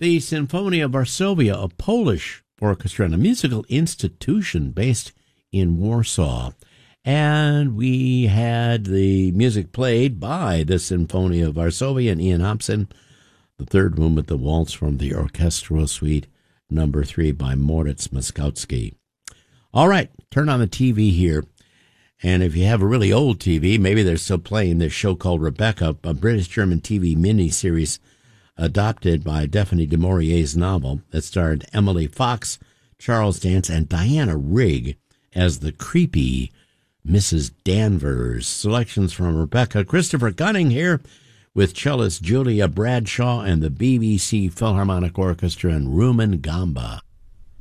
the Sinfonia Varsovia, a Polish orchestra and a musical institution based in Warsaw. And we had the music played by the Sinfonia Varsovia and Ian Hobson, the third movement, the waltz from the Orchestral Suite number 3 by Moritz Moszkowski. All right, turn on the TV here. And if you have a really old TV, maybe they're still playing this show called Rebecca, a British-German TV miniseries adopted by Daphne du Maurier's novel that starred Emily Fox, Charles Dance, and Diana Rigg as the creepy Mrs. Danvers. Selections from Rebecca. Christopher Gunning here with cellist Julia Bradshaw and the BBC Philharmonic Orchestra and Rumen Gamba.